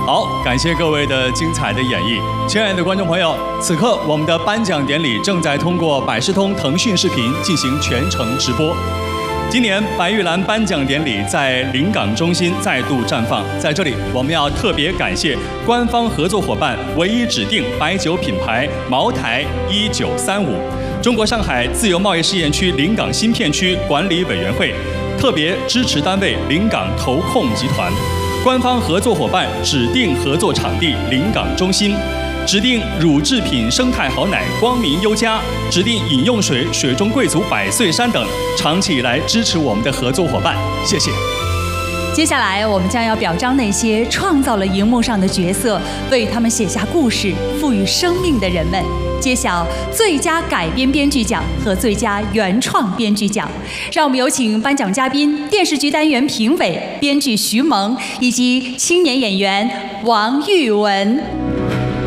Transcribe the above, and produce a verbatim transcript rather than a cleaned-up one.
好，感谢各位的精彩的演绎。亲爱的观众朋友，此刻我们的颁奖典礼正在通过百视通腾讯视频进行全程直播。今年白玉兰颁奖典礼在临港中心再度绽放，在这里我们要特别感谢官方合作伙伴唯一指定白酒品牌茅台一九三五，中国上海自由贸易试验区临港新片区管理委员会，特别支持单位临港投控集团，官方合作伙伴指定合作场地临港中心，指定乳制品生态好奶光明优佳，指定饮用水水中贵族百岁山等，长期以来支持我们的合作伙伴，谢谢。 接下来我们将要表彰那些创造了荧幕上的角色，为他们写下故事、赋予生命的人们，揭晓最佳改编编剧奖和最佳原创编剧奖。让我们有请颁奖嘉宾、电视剧单元评委、编剧徐萌以及青年演员王玉文。